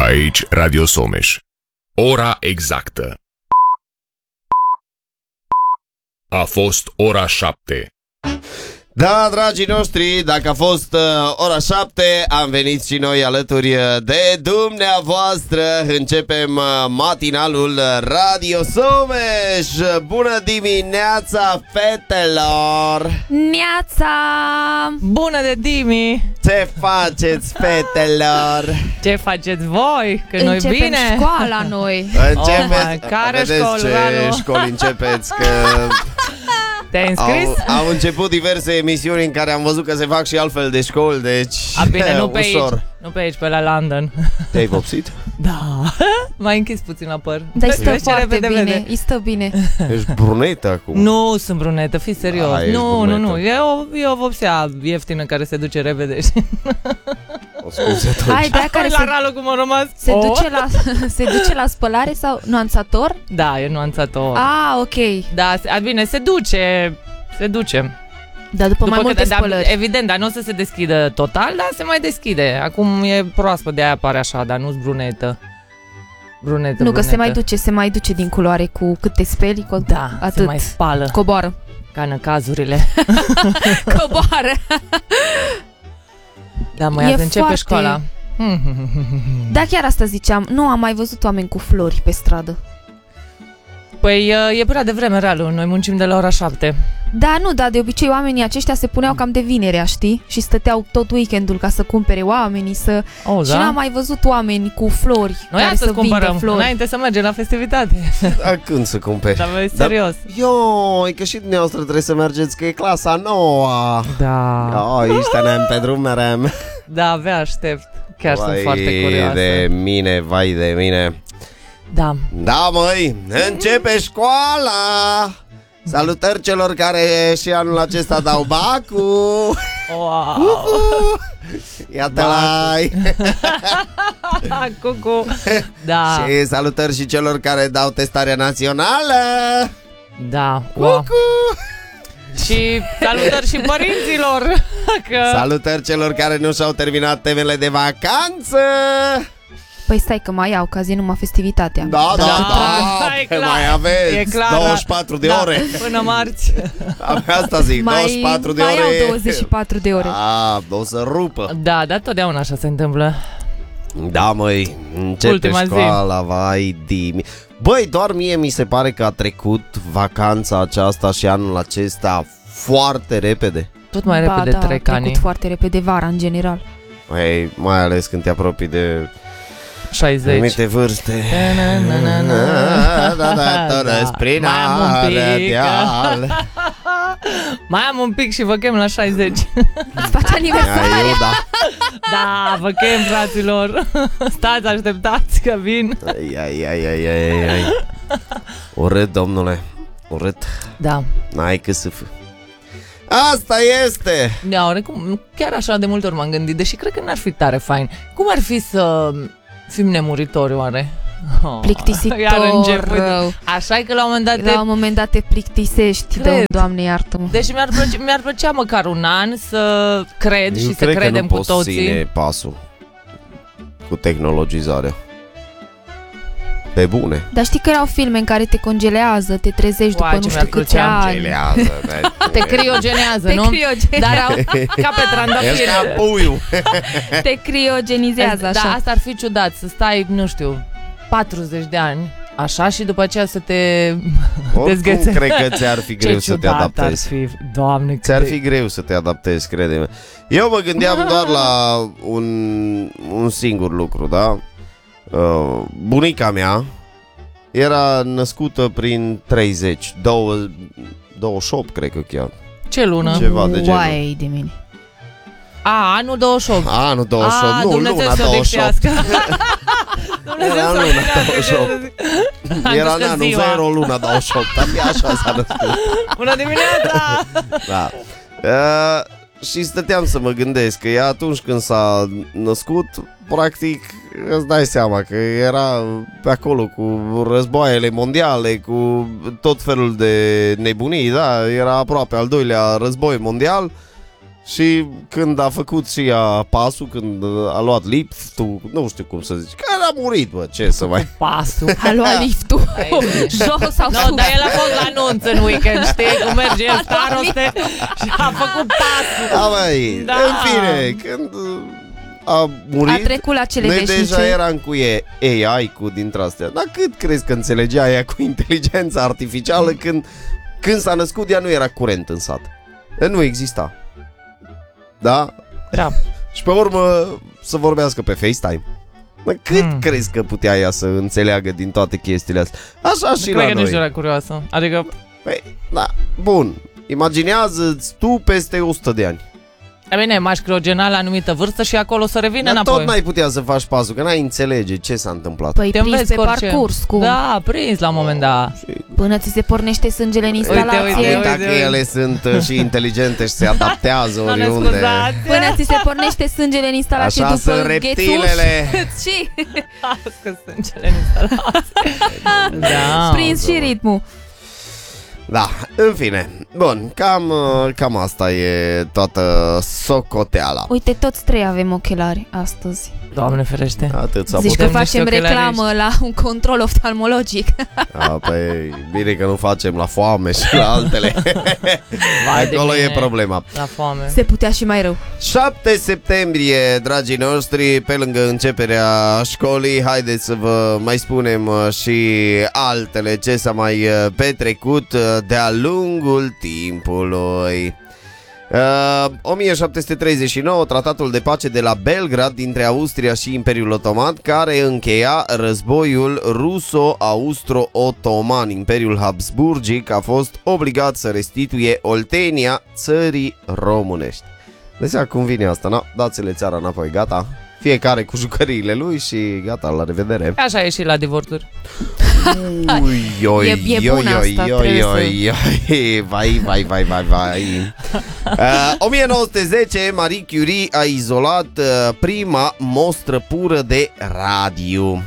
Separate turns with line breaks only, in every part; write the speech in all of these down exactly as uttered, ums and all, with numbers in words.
Aici Radio Someș. Ora exactă. A fost ora șapte.
Da, dragii noștri, dacă a fost uh, ora șapte, am venit și noi alături de dumneavoastră. Începem uh, matinalul Radio Someș. Bună dimineața, fetelor!
Neața!
Bună de dimi!
Ce faceți, fetelor?
Ce faceți voi? Că noi
Începem
bine?
școala noi.
Începeți?
Oh, care
Vedeți
școală,
ce
Radu?
școli începeți, că...
Te-ai înscris?
Au, au început diverse emisiuni în care am văzut că se fac și altfel de școli, deci...
A, bine, nu pe
ușor.
aici. Nu pe aici, pe la London.
Te-ai vopsit?
Da. M-ai închis puțin la păr.
Dar îi stă
Vezi ce
foarte
repede
bine,
vede.
îi stă bine.
Ești brunetă acum.
Nu sunt brunetă, fii serios.
A, ești
nu, nu, nu.
brunetă.
E o, e o vopsea ieftină care se duce repede.
O scuze atunci.
Hai, de care
la
se,
Ralu cum a rămas.
se,
Oh.
duce la, se duce la spălare sau nuanțator?
Da, e nuanțator.
Ah, ok.
Da, se- a, bine, se duce. Se duce.
Dar după, mai
După
multe
că, da,
spălări.
evident, dar nu o să se deschidă total, dar se mai deschide. Acum e proaspăt, de aia apare așa, dar nu-s brunetă. Brunetă,
Nu, că
brunetă.
se mai duce, se mai duce din culoare cu cât te speli, cu
Da,
atât.
se mai spală,
Coboară.
ca în cazurile.
Coboară.
Da, mai
E
azi începe
foarte-
școala.
Da, chiar asta ziceam. Nu am mai văzut oameni cu flori pe stradă.
Păi e prea devreme, Ralu, noi muncim de la ora șapte.
Da, nu, dar de obicei oamenii aceștia se puneau cam de vinerea, știi? Și stăteau tot weekendul ca să cumpere oamenii, să...
Oh,
Și
da?
n-am mai văzut oameni cu flori
Noi
care
astăzi
să vindă
cumpărăm,
flori.
înainte să mergem la festivitate.
Da, când să cumperi?
Dar vă
Da.
serios.
Ioi, că și dumneavoastră trebuie să mergeți, că e clasa nouă.
Da.
Ioi, ăștia pe drum merem.
Da, abia aștept. Chiar
Vai
sunt foarte curioasă.
de mine, vai de mine.
Da.
Da, măi, începe școala. Salutări celor care și anul acesta dau bacul.
Wow.
Iată-l-ai.
Cucu. Da.
Și salutări și celor care dau testarea națională.
Da. Wow.
Cucu.
Și salutări și părinților. Că...
Salutări celor care nu și-au terminat temele de vacanță.
Păi stai că mai au, că azi e numai festivitatea.
Da, da,
Da,
da,
e
că
clar.
mai aveți
E clar,
douăzeci și patru de
da,
ore.
Până marți.
Asta zic,
Mai,
douăzeci și patru de
mai
ore.
au douăzeci și patru de ore.
A, o să rupă.
Da, dar totdeauna așa se întâmplă.
Da, măi, începe
Ultima zi.
școala, vai dimi. Băi, doar mie mi se pare că a trecut vacanța aceasta și anul acesta foarte repede.
Tot mai
Ba,
repede
da, a
trec
trecut
anii.
foarte repede vara, în general.
Mai, mai ales când te apropii de
șaizeci.
anumite vârste.
Na, na, na, na.
Da, da, torăs prin
Mai am un pic.
arădeal.
Mai am un pic și vă chem la șaizeci.
Îți faci aniversarea.
Ai, da.
Da, vă chem, fraților. Stați, așteptați că vin.
Ai, ai, ai, ai, ai, ai. Urât, domnule, urât.
Da.
N-ai cât să fii. Asta este.
Da, oricum, chiar așa de multe ori m-am gândit, deși cred că n-ar fi tare fain. Cum ar fi să fim nemuritori, oare? Oh,
Plictisitor,
iar început.
rău.
Așa e că la un moment dat...
La un moment dat te plictisești,
Cred.
dă, Doamne iartă-mă.
Deci mi-ar plăcea, mi-ar plăcea măcar un an să cred și să
Cred că
credem
nu
cu
poți
toții.
ține pasul cu tehnologizarea. Pe bune.
Dar știi că erau filme în care te congelează, te trezești
Uai,
după
ce
nu știu
mi-ar
câți
plăcea.
ani.
Gelează, da.
Te criogenează,
Te
nu?
criogenizează.
Dar au ca pe
Ești
trandafir.
ca puiul.
Te criogenizează
Da,
așa.
asta ar fi ciudat, să stai, nu știu, patruzeci de ani, așa, și după aceea să te
Oricum
dezghețe.
cred că ți-ar fi greu
Ce
să te
ciudat
adaptezi.
ar fi, Doamne,
Ți-ar
cât
fi greu să te adaptezi, crede-mă. Eu mă gândeam doar la un, un singur lucru, da? Uh, bunica mea era născută prin treizeci, douăzeci, douăzeci și opt, cred că chiar.
Ce lună?
Ceva de genul.
Uai de mine.
A, anul douăzeci și opt.
Anul douăzeci și opt,
A,
nu,
Dumnezeu
luna
să o
douăzeci și opt.
lipsească. Dumnezeu
Era
să o
luna
lipsească,
douăzeci și opt.
Am
Era
dus
în
că
anul
ziua.
zero, luna douăzeci și opt. Abia așa s-a născut.
Bună dimineața!
Da. Uh, și stăteam să mă gândesc că ea atunci când s-a născut, practic îți dai seama că era pe acolo cu războaiele mondiale, cu tot felul de nebunii, da, era aproape al doilea război mondial Și când a făcut și ea pasul, când a luat liftul, nu știu cum să zici, care a murit, bă, ce să mai...
Pasul.
A luat liftul jos sau
No,
sus.
dar el a fost la anunț în weekend, știi, cum merge el staroste și a făcut pasul.
Da, măi,
Da.
în fine, când a murit,
A trecut la cele
noi
veșnice.
deja eram cu e- A I, cu dintre astea. Dar cât crezi că înțelegea ea cu inteligența artificială când, când s-a născut, ea nu era curent în sat. Ea nu exista. Da?
Da.
Și pe urmă să vorbească pe FaceTime. Dar cât
Hmm.
crezi că putea ea să înțeleagă din toate chestiile astea? Așa și
Cred
la
că nici nu
noi.
era curioasă. Adică,
Păi, da, bun. Imaginează-ți tu peste o sută de ani.
e bine, m-aș criogena la anumită vârstă și acolo să revină
Dar
înapoi.
tot n-ai putea să faci pasul, că n-ai înțelege ce s-a întâmplat.
Păi
Te
prins
înveți
pe
cu orice.
parcurs, cum?
Da, prins la un moment dat.
Și
Până ți se pornește sângele în instalație.
uite,
Uite,
uite,
dacă
uite.
ele sunt uh, și inteligente și se adaptează
Nu ne
oriunde.
scuzați.
Până ți se pornește sângele în instalație
Așa
după
sunt reptilele.
ghețuș. Și
Că sângele în instalație. Da.
prins și ritmul.
Da, în fine. Bun, cam, uh, cam asta e toată socoteala.
Uite, toți trei avem ochelari astăzi.
Doamne ferește.
Atât s-a
Zici
putut.
că
Putem
facem
niște
reclamă la un control oftalmologic.
A, păi, bine că nu facem la foame și la altele.
Vai de
Acolo e
mine.
problema.
La foame.
Se putea și mai rău.
șapte septembrie, dragii noștri, pe lângă începerea școlii, haideți să vă mai spunem uh, și altele ce s-a mai uh, petrecut uh, de-a lungul timpului. Uh, o mie șapte sute treizeci și nouă, tratatul de pace de la Belgrad dintre Austria și Imperiul Otoman, care încheia războiul ruso-austro-otoman. Imperiul Habsburgic a fost obligat să restituie Oltenia țării românești. De seama cum vine asta, no? Dați-le țara înapoi, gata. Fiecare cu jucăriile lui și gata, la revedere.
Așa e și la divorțuri.
Ui, oi,
E- e
oi,
bună
oi,
asta,
oi,
trebuie să-
oi, oi, vai, vai, vai, vai, vai. Uh, o mie nouă sute zece, Marie Curie a izolat uh, prima mostră pură de radiu.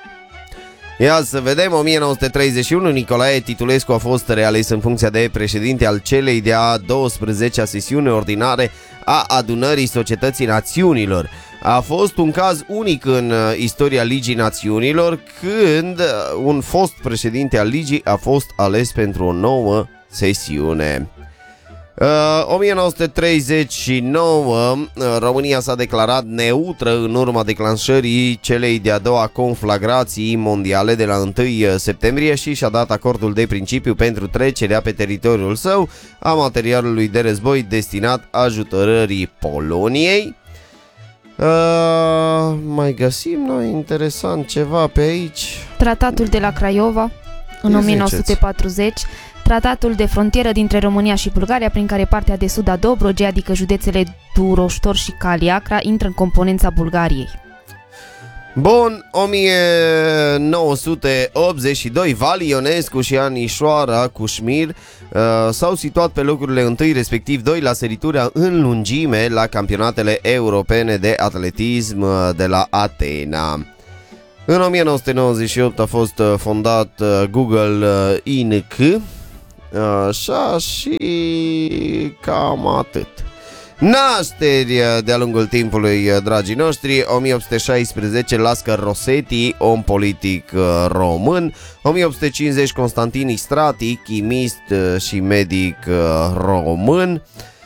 Ia să vedem, o mie nouă sute treizeci și unu, Nicolae Titulescu a fost reales în funcția de președinte al celei de-a douăsprezecea sesiune ordinare a Adunării Societății Națiunilor. A fost un caz unic în uh, istoria Ligii Națiunilor când uh, un fost președinte al Ligii a fost ales pentru o nouă sesiune. Uh, o mie nouă sute treizeci și nouă, uh, România s-a declarat neutră în urma declanșării celei de-a doua conflagrații mondiale de la întâi septembrie și și-a dat acordul de principiu pentru trecerea pe teritoriul său a materialului de război destinat ajutorării Poloniei. Uh, mai găsim noi interesant ceva pe aici.
Tratatul de la Craiova în
Ia
o mie nouă sute patruzeci, tratatul de frontieră dintre România și Bulgaria, prin care partea de sud a Dobrogei, adică județele Duroștor și Caliacra, intră în componența Bulgariei.
Bun, o mie nouă sute optzeci și doi, Vali Ionescu și Anișoara Cușmir uh, s-au situat pe locurile întâi, respectiv doi, la săritura în lungime la campionatele europene de atletism uh, de la Atena. În o mie nouă sute nouăzeci și opt a fost uh, fondat uh, Google uh, Inc. Așa și cam atât. Nașteri de-a lungul timpului, dragii noștri. O mie opt sute șaisprezece, Lascar Rossetti, om politic român. O mie opt sute cincizeci, Constantin Istrati, chimist și medic român.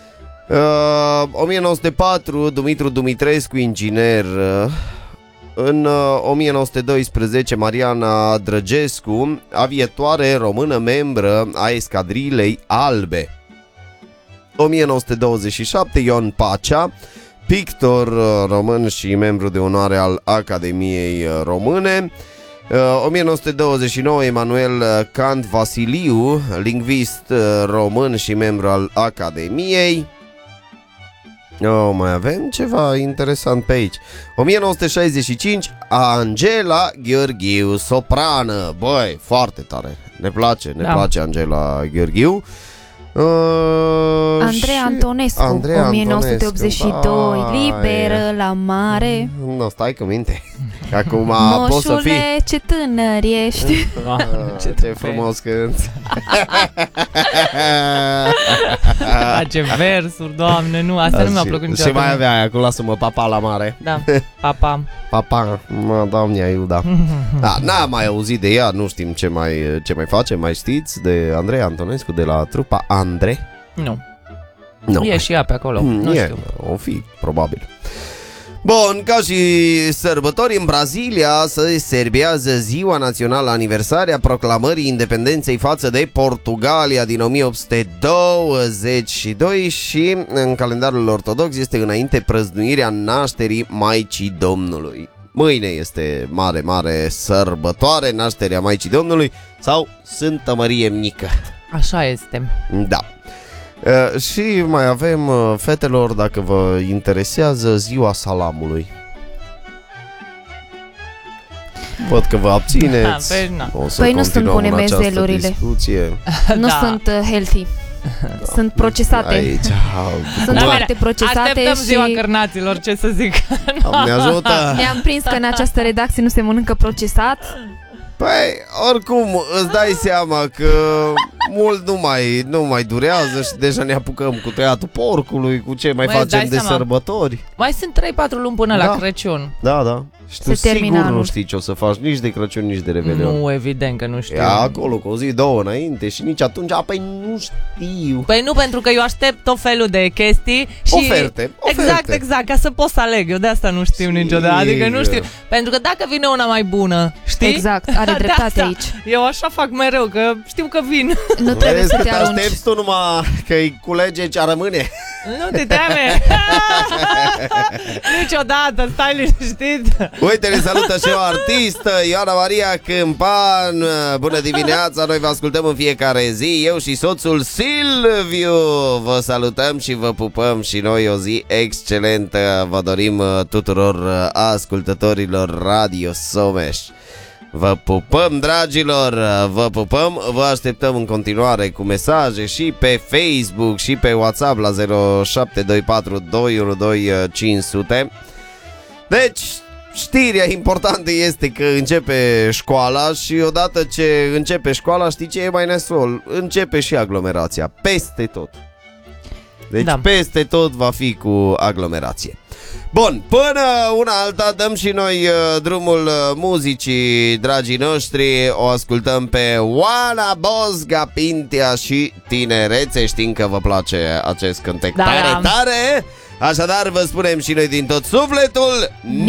O mie nouă sute patru, Dumitru Dumitrescu, inginer. În o mie nouă sute doisprezece, Mariana Drăgescu, aviatoare română, membră a Escadrilei Albe. o mie nouă sute douăzeci și șapte, Ion Pacea, pictor român și membru de onoare al Academiei Române. o mie nouă sute douăzeci și nouă, Emanuel Cant Vasiliu, lingvist român și membru al Academiei. Oh, mai avem ceva interesant pe aici. o mie nouă sute șaizeci și cinci, Angela Gheorghiu, soprană. Băi, foarte tare. Ne place, ne
Da.
place Angela Gheorghiu. Uh,
Andrei
și
Antonescu,
Andrei
o mie nouă sute optzeci și doi,
Antonescu,
liberă la mare.
Nu, stai că minte. Acum poți să fii.
Moșule, ce tânăr ești.
Doamne,
Ce, ce frumos cânti.
Ah, ce versuri, Doamne, nu, asta nu mi-a plăcut niciodată.
Și mai avea aia cu lasă-mă papa la mare.
Da, papa.
Papa, mă, Doamne Iuda. Da, n-am mai auzit de ea, nu știm ce mai, ce mai face, mai știți de Andrei Antonescu de la trupa Andre?
Nu.
Nu.
E și ea pe acolo,
Mm,
nu
e,
știu.
o fi, probabil. Bun, ca și sărbători în Brazilia se serbează Ziua Națională Aniversare a proclamării independenței față de Portugalia din o mie opt sute douăzeci și doi și în calendarul ortodox este înainte prăznuirea nașterii Maicii Domnului. Mâine este mare, mare sărbătoare, nașterea Maicii Domnului sau Sfântă Mărie Mnică.
Așa este.
Da. Uh, și mai avem, uh, fetelor, dacă vă interesează, Ziua Salamului. Văd că vă abțineți.
Da, păi, na.
O să
Păi nu sunt
continuăm
bune
în această
mezelurile.
discuție.
Nu
Da.
sunt uh, healthy. Sunt procesate.
Aici,
Sunt
Da,
foarte
bine,
procesate
așteptăm
și
ziua cărnaților, ce să zic.
ne ajută.
ne-am prins că în această redacție nu se mănâncă procesat.
Păi, oricum, îți dai seama că mult nu mai, nu mai durează și deja ne apucăm cu tăiatul porcului, cu ce mai
Măi, îți dai
facem de
seama.
sărbători.
Mai sunt trei patru luni până
Da.
la Crăciun.
Da, da. Și tu
Se termină
sigur nu
anul.
știi ce o să faci nici de Crăciun, nici de Revelion.
Nu, evident că nu știu.
Ia acolo cu o zi, două înainte și nici atunci, apoi nu știu.
Păi nu, pentru că eu aștept tot felul de chestii și...
Oferte, oferte.
Exact, exact, ca să pot să aleg. Eu de asta nu știu
Sigur.
niciodată. Adică nu știu. Pentru că dacă vine una mai bună, știi?
Exact, are
De
dreptate
asta
aici.
Eu așa fac mereu, că știu că vin.
Nu trebuie
Vezi
să
că
te
te
arunci.
aștepți tu numai că-i culege ce-a rămâne.
Nu te teme. Niciodată, stai liniștit.
Uite, ne salută și o artistă, Ioana Maria Câmpan. Bună dimineața, noi vă ascultăm în fiecare zi. Eu și soțul Silviu vă salutăm și vă pupăm și noi o zi excelentă. Vă dorim tuturor ascultătorilor Radio Someș. Vă pupăm, dragilor, vă pupăm, vă așteptăm în continuare cu mesaje și pe Facebook și pe WhatsApp la zero șapte doi patru doi unu doi cinci zero zero. Deci, știrea importantă este că începe școala și odată ce începe școala, știi ce e mai nasol? Începe și aglomerația, peste tot. Deci
Da.
peste tot va fi cu aglomerație. Bun, până una alta dăm și noi uh, drumul uh, muzicii, dragii noștri. O ascultăm pe Oana Bosga, Pintea și Tinerețe. Știm că vă place acest cântec
Da.
tare, tare. Așadar vă spunem și noi din tot sufletul,